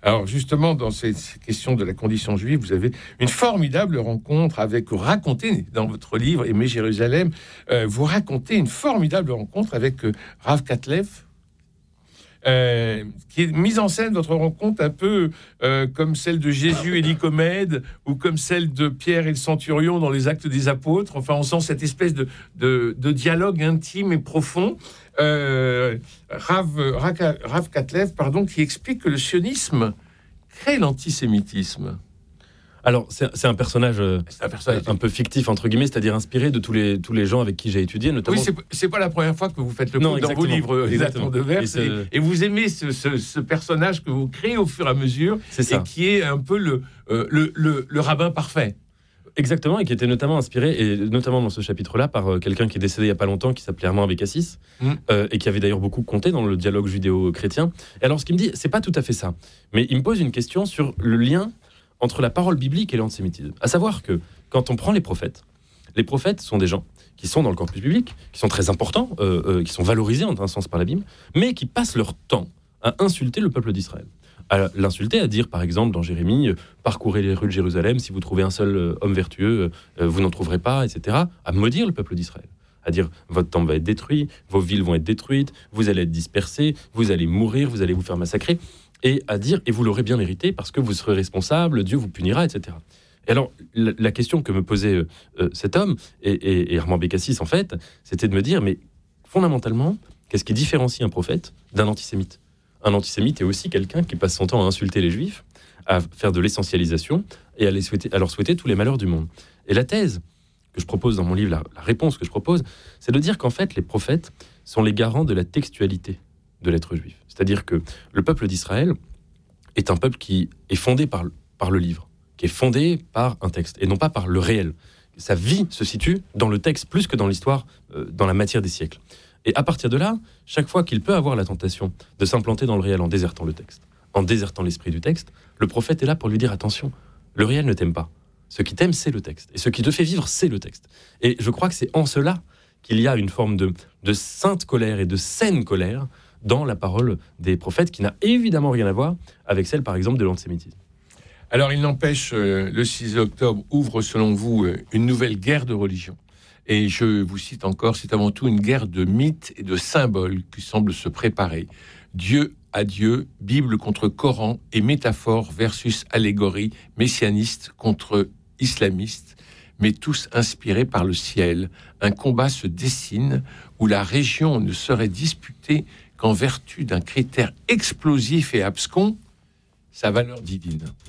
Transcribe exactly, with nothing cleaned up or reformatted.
Alors justement, dans ces questions de la condition juive, vous avez une formidable rencontre avec, racontez dans votre livre Aimer Jérusalem, euh, vous racontez une formidable rencontre avec euh, Rav Katlev, Euh, qui est mise en scène, votre rencontre, un peu euh, comme celle de Jésus et Nicomède, ou comme celle de Pierre et le centurion dans les Actes des Apôtres. Enfin, on sent cette espèce de, de, de dialogue intime et profond. Euh, Rav, Rav, Rav Katlev, pardon, qui explique que le sionisme crée l'antisémitisme. Alors, c'est, c'est un personnage, euh, c'est un personnage un peu fictif, entre guillemets, c'est-à-dire inspiré de tous les, tous les gens avec qui j'ai étudié, notamment... Oui, c'est, c'est pas la première fois que vous faites le non, coup dans vos livres, les Atomes de Verse, et, et, et vous aimez ce, ce, ce personnage que vous créez au fur et à mesure, c'est et qui est un peu le, euh, le, le, le rabbin parfait. Exactement, et qui était notamment inspiré, et notamment dans ce chapitre-là, par euh, quelqu'un qui est décédé il n'y a pas longtemps, qui s'appelait Armand Abécassis, mm. euh, et qui avait d'ailleurs beaucoup compté dans le dialogue judéo-chrétien. Et alors, ce qu'il me dit, c'est pas tout à fait ça, mais il me pose une question sur le lien entre la parole biblique et l'antisémitisme. À savoir que, quand on prend les prophètes, les prophètes sont des gens qui sont dans le corpus biblique, qui sont très importants, euh, euh, qui sont valorisés en un sens par la Bible, mais qui passent leur temps à insulter le peuple d'Israël. À l'insulter, à dire, par exemple, dans Jérémie, euh, parcourez les rues de Jérusalem, si vous trouvez un seul euh, homme vertueux, euh, vous n'en trouverez pas, et cetera. À maudire le peuple d'Israël. À dire, votre temple va être détruit, vos villes vont être détruites, vous allez être dispersés, vous allez mourir, vous allez vous faire massacrer. Et à dire, et vous l'aurez bien mérité, parce que vous serez responsable, Dieu vous punira, et cetera. Et alors, la, la question que me posait euh, euh, cet homme, et, et, et Armand Bécassis, en fait, c'était de me dire, mais fondamentalement, qu'est-ce qui différencie un prophète d'un antisémite ? Un antisémite est aussi quelqu'un qui passe son temps à insulter les juifs, à faire de l'essentialisation, et à, les souhaiter, à leur souhaiter tous les malheurs du monde. Et la thèse que je propose dans mon livre, la, la réponse que je propose, c'est de dire qu'en fait, les prophètes sont les garants de la textualité de l'être juif. C'est-à-dire que le peuple d'Israël est un peuple qui est fondé par, par le livre, qui est fondé par un texte, et non pas par le réel. Sa vie se situe dans le texte plus que dans l'histoire, euh, dans la matière des siècles. Et à partir de là, chaque fois qu'il peut avoir la tentation de s'implanter dans le réel en désertant le texte, en désertant l'esprit du texte, le prophète est là pour lui dire « Attention, le réel ne t'aime pas. Ce qui t'aime, c'est le texte. Et ce qui te fait vivre, c'est le texte. » Et je crois que c'est en cela qu'il y a une forme de, de sainte colère et de saine colère dans la parole des prophètes, qui n'a évidemment rien à voir avec celle, par exemple, de l'antisémitisme. Alors, il n'empêche, euh, le six octobre ouvre, selon vous, euh, une nouvelle guerre de religion. Et je vous cite encore, c'est avant tout une guerre de mythes et de symboles qui semble se préparer. Dieu à Dieu, Bible contre Coran et métaphore versus allégorie, messianiste contre islamiste, mais tous inspirés par le ciel. Un combat se dessine où la région ne serait disputée qu'en vertu d'un critère explosif et abscon, sa valeur divine.